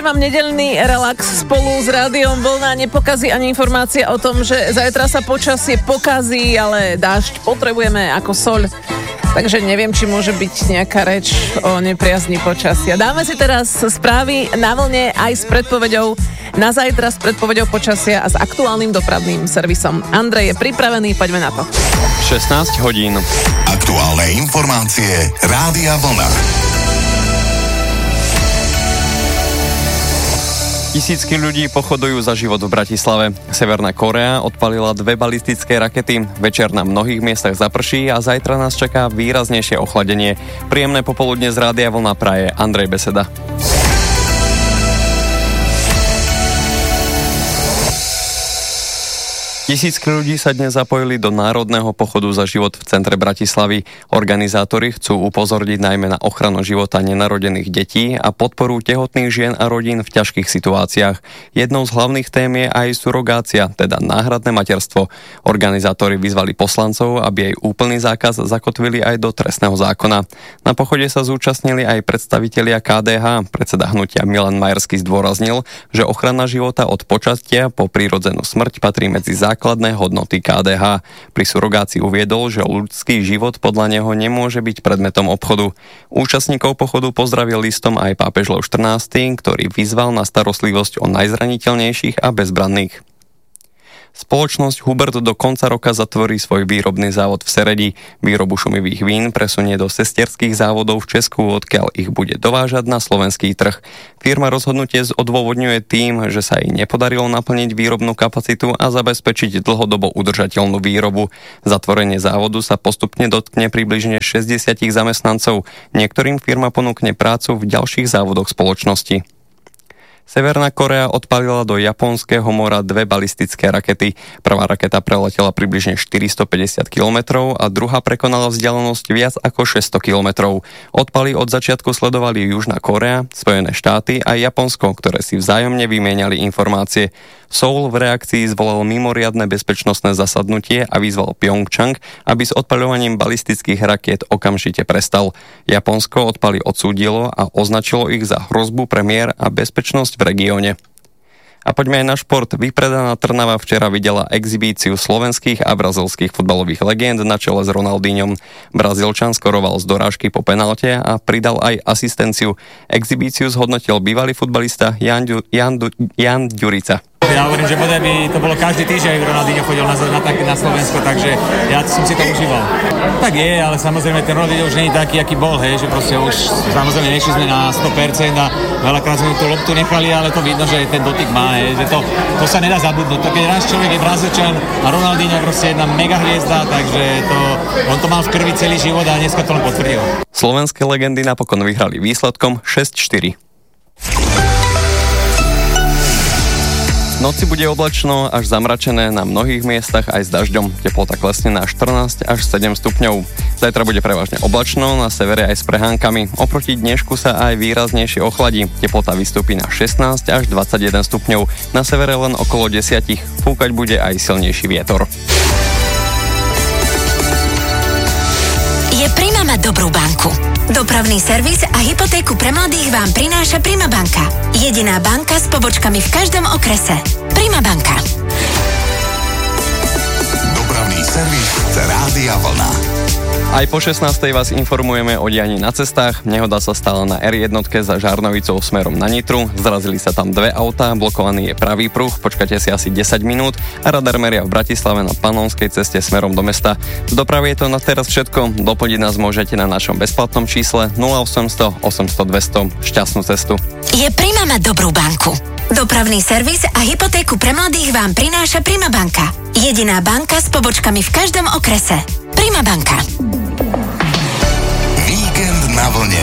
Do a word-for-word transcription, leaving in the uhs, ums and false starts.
vám nedeľný relax spolu s Rádiom Vlna. Nepokazí ani informácia o tom, že zajtra sa počasie pokazí, ale dážď potrebujeme ako soľ. Takže neviem, či môže byť nejaká reč o nepriazni počasia. Dáme si teraz správy na Vlne aj s predpoveďou na zajtra, s predpoveďou počasia a s aktuálnym dopravným servisom. Andrej je pripravený, poďme na to. šestnásť hodín. Aktuálne informácie Rádia Vlna. Tisícky ľudí pochodujú za život v Bratislave. Severná Kórea odpalila dve balistické rakety. Večer na mnohých miestach zaprší a zajtra nás čaká výraznejšie ochladenie. Príjemné popoludne z Rádia Vlna praje Andrej Beseda. Tisícky ľudí sa dnes zapojili do národného pochodu za život v centre Bratislavy. Organizátori chcú upozorniť najmä na ochranu života nenarodených detí a podporu tehotných žien a rodín v ťažkých situáciách. Jednou z hlavných tém je aj surogácia, teda náhradné materstvo. Organizátori vyzvali poslancov, aby jej úplný zákaz zakotvili aj do trestného zákona. Na pochode sa zúčastnili aj predstavitelia ká dé há. Predseda hnutia Milan Majerský zdôraznil, že ochrana života od počatia po prírodzenú smrť patrí medzi základné základné hodnoty ká dé há. Pri surogácii uviedol, že ľudský život podľa neho nemôže byť predmetom obchodu. Účastníkov pochodu pozdravil listom aj pápež Lev štrnásty, ktorý vyzval na starostlivosť o najzraniteľnejších a bezbranných. Spoločnosť Hubert do konca roka zatvorí svoj výrobný závod v Seredi. Výrobu šumivých vín presunie do sesterských závodov v Česku, odkiaľ ich bude dovážať na slovenský trh. Firma rozhodnutie odôvodňuje tým, že sa jej nepodarilo naplniť výrobnú kapacitu a zabezpečiť dlhodobo udržateľnú výrobu. Zatvorenie závodu sa postupne dotkne približne šesťdesiat zamestnancov. Niektorým firma ponúkne prácu v ďalších závodoch spoločnosti. Severná Kórea odpalila do Japonského mora dve balistické rakety. Prvá raketa preletela približne štyristopäťdesiat kilometrov a druhá prekonala vzdialenosť viac ako šesťsto kilometrov. Odpaly od začiatku sledovali Južná Kórea, Spojené štáty a Japonsko, ktoré si vzájomne vymieniali informácie. Seoul v reakcii zvolal mimoriadne bezpečnostné zasadnutie a vyzval Pjongčang, aby s odpaľovaním balistických rakiet okamžite prestal. Japonsko odpaly odsúdilo a označilo ich za hrozbu pre mier a bezpečnosť v regióne. A poďme aj na šport. Vypredaná Trnava včera videla exhibíciu slovenských a brazilských futbalových legend na čele s Ronaldinhom. Brazílčan skoroval z dorážky po penalte a pridal aj asistenciu. Exhibíciu zhodnotil bývalý futbalista Jan, Ďu, Jan, Jan Ďurica. Ja hovorím, že bodaj by to bolo každý týždeň, ak Ronaldinho chodil na, na, na Slovensko, takže ja som si to užíval. Tak je, ale samozrejme ten Ronaldinho už nie je taký, aký bol, hej, že proste už samozrejme nešli sme na sto percent a veľakrát sme tú loptu nechali, ale to vidno, že ten dotyk má, hej, že to, to sa nedá zabudnúť. To keď raz človek je Brazílčan a Ronaldinho proste jedna mega hviezda, takže to, on to mal v krvi celý život a dneska to len potvrdil. Slovenské legendy napokon vyhrali výsledkom šesť štyri. V noci bude oblačno až zamračené na mnohých miestach aj s dažďom. Teplota klesne na štrnásť až sedem stupňov. Zajtra bude prevažne oblačno, na severe aj s prehánkami. Oproti dnešku sa aj výraznejšie ochladí. Teplota vystúpi na šestnásť až dvadsaťjeden stupňov. Na severe len okolo desať. Fúkať bude aj silnejší vietor. Je Prima mať dobrú banku. Dopravný servis a hypotéku pre mladých vám prináša Prima banka. Jediná banka s pobočkami v každom okrese. Prima banka. Dopravný servis Rádia Vlna. Aj po šestnástej vás informujeme o dianí na cestách. Nehoda sa stala na er jedna za Žarnovicou smerom na Nitru. Zrazili sa tam dve autá, blokovaný je pravý pruh, počkajte si asi desať minút a radar meria v Bratislave na Panonskej ceste smerom do mesta. Z dopravy je to na teraz všetko. Doplniť nás môžete na našom bezplatnom čísle nula osemsto osemsto dvesto. Šťastnú cestu. Je Prima mať dobrú banku. Dopravný servis a hypotéku pre mladých vám prináša Prima banka. Jediná banka s pobočkami v každom okrese. Prima banka. Víkend na vlne.